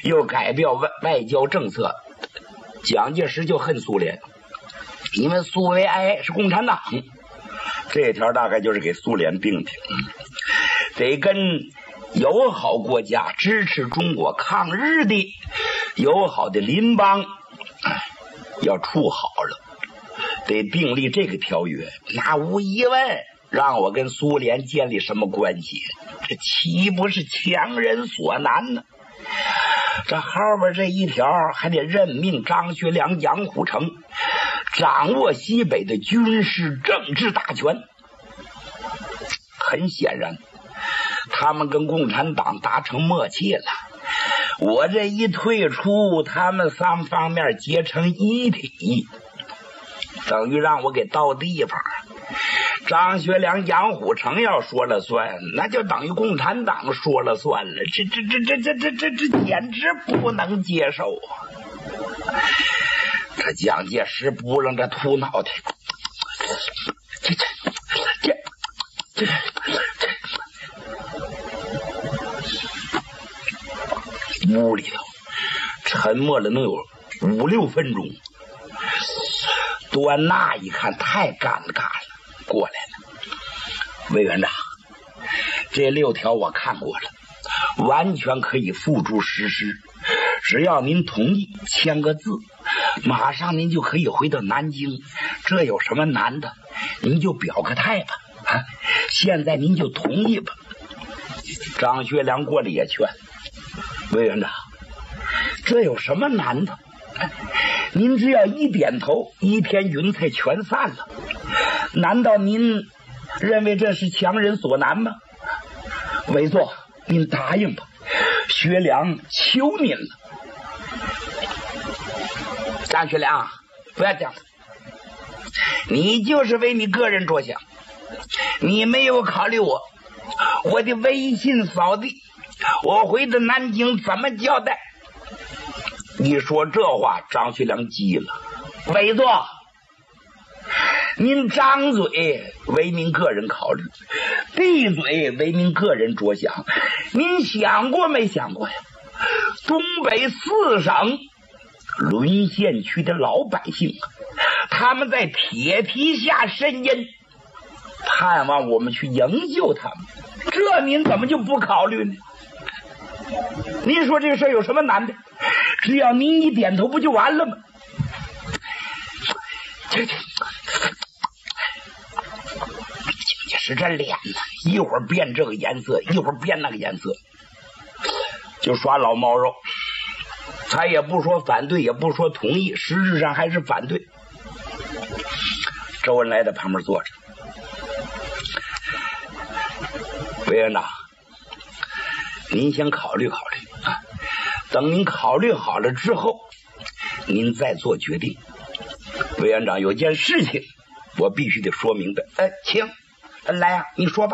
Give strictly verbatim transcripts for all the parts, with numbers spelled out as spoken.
又改变外外交政策。蒋介石就恨苏联，因为苏维埃是共产党，这条大概就是给苏联定的，得跟友好国家支持中国抗日的友好的邻邦要处好了，得订立这个条约。那无疑问让我跟苏联建立什么关系，这岂不是强人所难呢？这后边这一条还得任命张学良、杨虎城掌握西北的军事政治大权。很显然他们跟共产党达成默契了，我这一退出，他们三方面结成一体，等于让我给到地方。张学良、杨虎城要说了算，那就等于共产党说了算了，这这这这这这这这简直不能接受啊！这蒋介石不让这秃脑袋，这这这这这屋里头沉默了能有五六分钟。端纳一看太尴尬了，过来了。委员长，这六条我看过了，完全可以付诸实施，只要您同意签个字，马上您就可以回到南京，这有什么难的？您就表个态吧，啊，现在您就同意吧。张学良过来也劝委员长，这有什么难的？您只要一点头，一天云彩全散了。难道您认为这是强人所难吗？委座，您答应吧，学良求您了。张学良，不要这样，你就是为你个人着想，你没有考虑我，我的威信扫地，我回到南京怎么交代？一说这话，张学良急了。委座，您张嘴为您个人考虑，闭嘴为您个人着想，您想过没想过呀？东北四省沦陷区的老百姓，他们在铁蹄下呻吟，盼望我们去营救他们，这您怎么就不考虑呢？您说这个事有什么难的？只要您一点头不就完了吗？这这蒋介石这脸呢，一会儿变这个颜色，一会儿变那个颜色，就耍老毛肉。他也不说反对，也不说同意，实质上还是反对。周恩来在旁边坐着，委员长，您先考虑考虑啊，等您考虑好了之后，您再做决定。委员长，有件事情我必须得说明白。哎，请来啊，你说吧。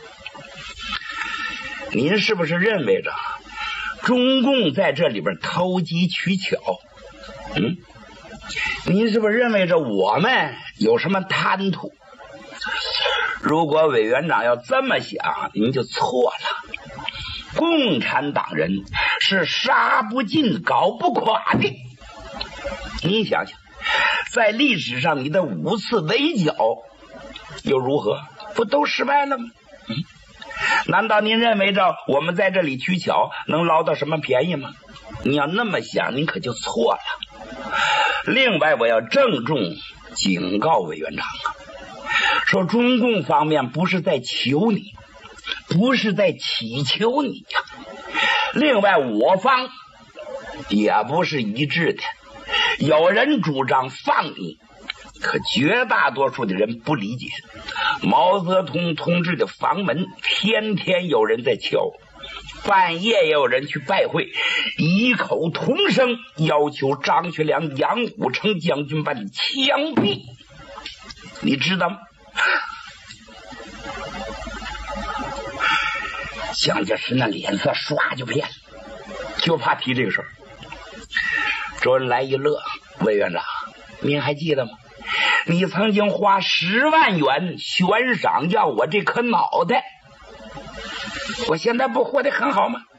您是不是认为着中共在这里边投机取巧？嗯，您是不是认为着我们有什么贪图？如果委员长要这么想，您就错了。共产党人是杀不尽、搞不垮的。你想想，在历史上你的五次围剿又如何？不都失败了吗？嗯，难道您认为着我们在这里取巧能捞到什么便宜吗？你要那么想，您可就错了。另外，我要郑重警告委员长啊，说中共方面不是在求你，不是在祈求你呀。另外，我方也不是一致的，有人主张放你，可绝大多数的人不理解。毛泽东同志的房门天天有人在敲，半夜也有人去拜会，异口同声要求张学良、杨虎城将军把你枪毙，你知道吗？蒋介石那脸色唰就变了，就怕提这个事儿。周恩来一乐，委员长，您还记得吗？你曾经花十万元悬赏要我这颗脑袋，我现在不活得很好吗？